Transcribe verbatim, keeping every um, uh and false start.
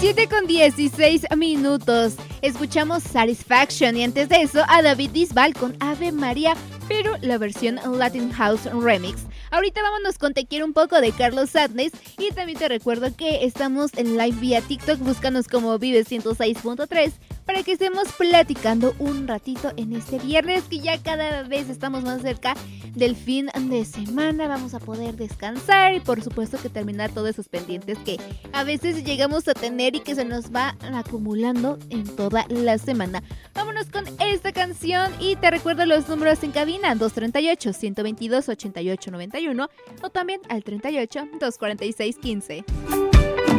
siete con dieciséis minutos. Escuchamos Satisfaction y antes de eso a David Bisbal con Ave María, pero la versión Latin House Remix. Ahorita vámonos con Te Quiero Un Poco de Carlos Sadness y también te recuerdo que estamos en live vía TikTok, búscanos como Vive ciento seis punto tres para que estemos platicando un ratito en este viernes que ya cada vez estamos más cerca del fin de semana. Vamos a poder descansar y por supuesto que terminar todos esos pendientes que a veces llegamos a tener y que se nos va acumulando en toda la semana. Vámonos con esta canción y te recuerdo los números en cabina: dos tres ocho, uno dos dos, ocho ocho nueve uno o también al treinta y ocho, doscientos cuarenta y seis, quince.